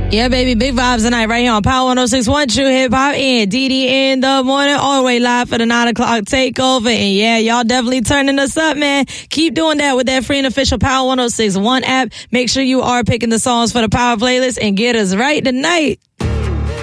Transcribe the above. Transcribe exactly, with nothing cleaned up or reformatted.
Yeah, baby, big vibes tonight right here on Power one oh six point one True Hip Hop and D D in the morning, all the way live for the nine o'clock takeover. And yeah, y'all definitely turning us up, man. Keep doing that with that free and official Power one oh six point one app. Make sure you are picking the songs for the Power playlist and get us right tonight.